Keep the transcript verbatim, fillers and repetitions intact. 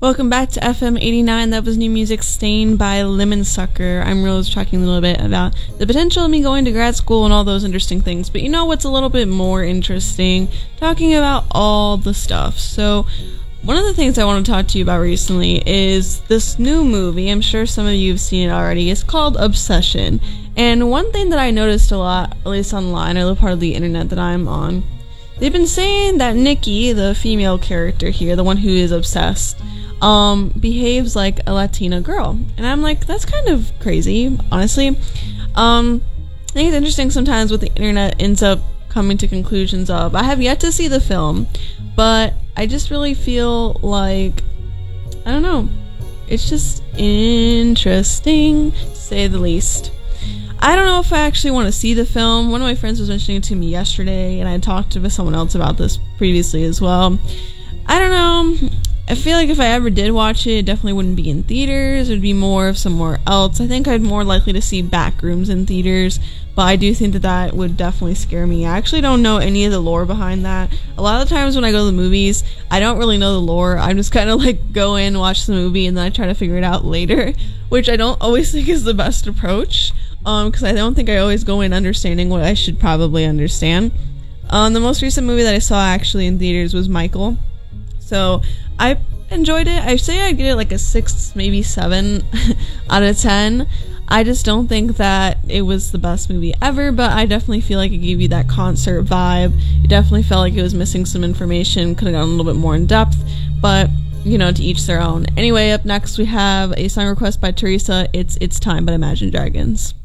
Welcome back to F M eighty-nine. That was new music, Stain by Lemon Sucker. I'm Rose, talking a little bit about the potential of me going to grad school and all those interesting things. But you know what's a little bit more interesting? Talking about all the stuff. So one of the things I want to talk to you about recently is this new movie. I'm sure some of you have seen it already. It's called Obsession. And one thing that I noticed a lot, at least online, or the part of the internet that I'm on, they've been saying that Nikki, the female character here, the one who is obsessed, um, behaves like a Latina girl. And I'm like, that's kind of crazy, honestly. Um, I think it's interesting sometimes what the internet ends up coming to conclusions of. I have yet to see the film, but I just really feel like, I don't know, it's just interesting, to say the least. I don't know if I actually want to see the film. One of my friends was mentioning it to me yesterday, and I talked to someone else about this previously as well. I don't know. I feel like if I ever did watch it, it definitely wouldn't be in theaters. It would be more of somewhere else. I think I'd more likely to see Backrooms in theaters, but I do think that that would definitely scare me. I actually don't know any of the lore behind that. A lot of the times when I go to the movies, I don't really know the lore. I just kind of like go in, watch the movie, and then I try to figure it out later, which I don't always think is the best approach. Um, because I don't think I always go in understanding what I should probably understand. Um, the most recent movie that I saw actually in theaters was Michael. So I enjoyed it. I say I'd get it like a six, maybe seven out of ten. I just don't think that it was the best movie ever, but I definitely feel like it gave you that concert vibe. It definitely felt like it was missing some information, could have gone a little bit more in depth, but you know, to each their own. Anyway, up next we have a song request by Teresa. It's It's Time by Imagine Dragons.